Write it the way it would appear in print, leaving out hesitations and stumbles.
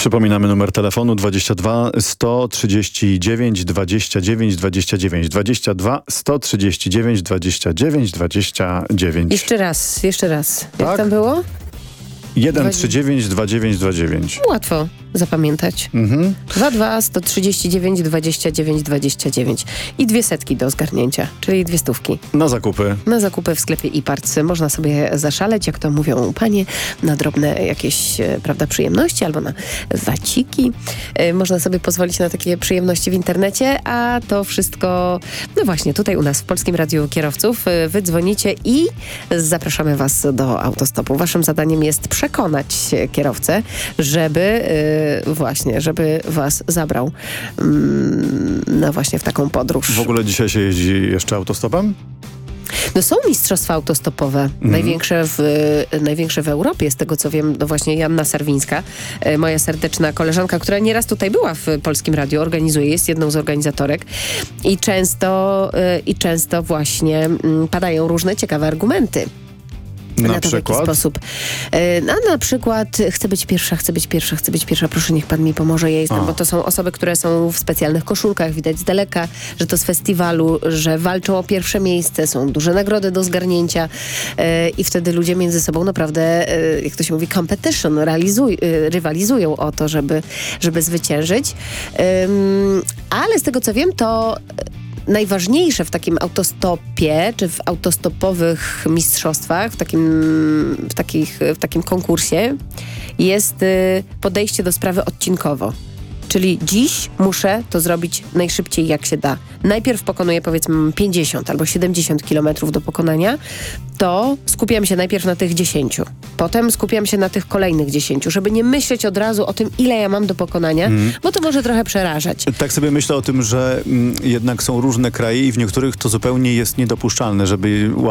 Przypominamy numer telefonu 22 139 29 29 22 139 29 29. Jeszcze raz. Tak? Jak tam było? 139 29 29. Łatwo zapamiętać. 22 139 29 29 i 200 do zgarnięcia, czyli 200. Na zakupy. Na zakupy w sklepie IPARC można sobie zaszaleć, jak to mówią panie, na drobne jakieś, prawda, przyjemności albo na waciki. Można sobie pozwolić na takie przyjemności w internecie, a to wszystko, no właśnie, tutaj u nas w Polskim Radiu Kierowców. Wy dzwonicie i zapraszamy was do autostopu. Waszym zadaniem jest przekonać kierowcę, żeby was zabrał no właśnie w taką podróż. W ogóle dzisiaj się jeździ jeszcze autostopem? No są mistrzostwa autostopowe, największe w Europie, z tego co wiem, no właśnie Joanna Sarwińska, moja serdeczna koleżanka, która nieraz tutaj była w Polskim Radiu, jest jedną z organizatorek i często właśnie padają różne ciekawe argumenty. Na to, w jaki sposób. Na przykład chcę być pierwsza, proszę niech pan mi pomoże, ja jestem, bo to są osoby, które są w specjalnych koszulkach, widać z daleka, że to z festiwalu, że walczą o pierwsze miejsce, są duże nagrody do zgarnięcia i wtedy ludzie między sobą naprawdę, jak to się mówi, competition, rywalizują o to, żeby zwyciężyć. Ale z tego co wiem, to najważniejsze w takim autostopie, czy w autostopowych mistrzostwach, w takim konkursie jest podejście do sprawy odcinkowo. Czyli dziś muszę to zrobić najszybciej jak się da. Najpierw pokonuję powiedzmy 50 albo 70 kilometrów do pokonania, to skupiam się najpierw na tych 10. Potem skupiam się na tych kolejnych 10, żeby nie myśleć od razu o tym, ile ja mam do pokonania, bo to może trochę przerażać. Tak sobie myślę o tym, że jednak są różne kraje i w niektórych to zupełnie jest niedopuszczalne, żeby